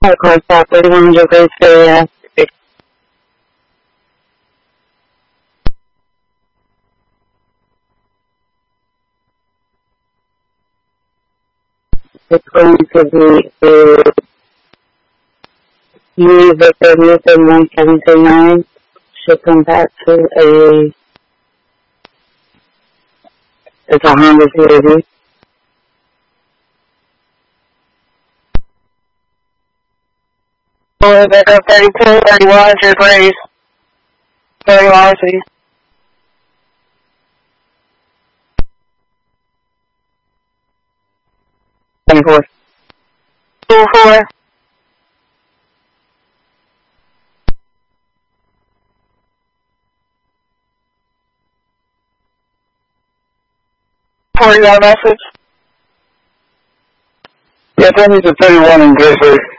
Car stop 3100 Grace area. It's going to be a Louis Victor Luther 1729. Should come back to it's a Honda CRV. Louis Victor 3231 Grace. 31 City. 24. 24. You got a message? Yes, I need to 31 in Grace.